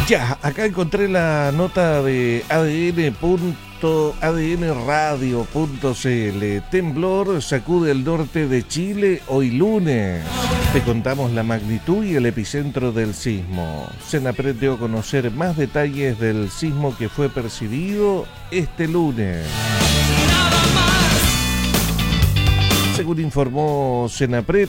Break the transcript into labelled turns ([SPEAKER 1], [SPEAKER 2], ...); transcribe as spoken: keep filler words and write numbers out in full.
[SPEAKER 1] Ya, acá encontré la nota de A D N punto A D N radio punto C L. Temblor sacude el norte de Chile hoy lunes. Te contamos la magnitud y el epicentro del sismo. Senapred dio a conocer más detalles del sismo que fue percibido este lunes. Según informó Senapred,